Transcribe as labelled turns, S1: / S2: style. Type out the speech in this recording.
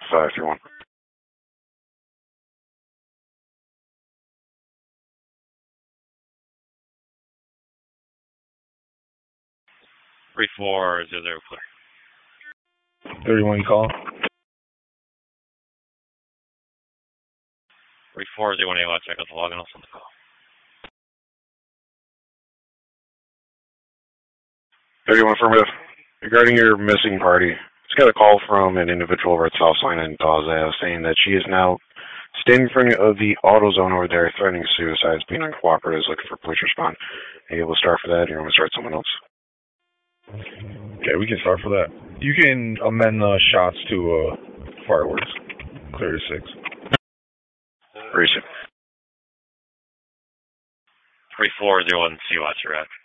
S1: 531.
S2: Three 4 0 0 clear.
S3: 31 call.
S2: 3 4 0 1 8. Check out the log and I'll send the call.
S1: 31 affirmative. Regarding your missing party, just got a call from an individual over at Southline in Dawes Ave saying that she is now standing in front of the AutoZone over there threatening suicide, being uncooperative, looking for police response. Are you able to start for that, or you want me to start someone else?
S3: Okay, we can start for that. You can amend the shots to fireworks. Clear to 6.
S1: Recent.
S2: 3 4 0 1 see watch your at.